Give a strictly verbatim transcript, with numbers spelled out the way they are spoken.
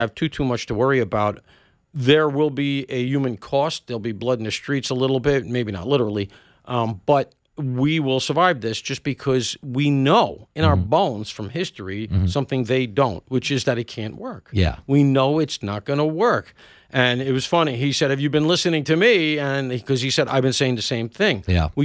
have too, too much to worry about. There will be a human cost. There'll be blood in the streets a little bit, maybe not literally, um, but we will survive this just because we know in mm-hmm. our bones from history mm-hmm. something they don't, which is that it can't work. Yeah. We know it's not going to work. And it was funny. He said, have you been listening to me? And because he said, I've been saying the same thing. Yeah. We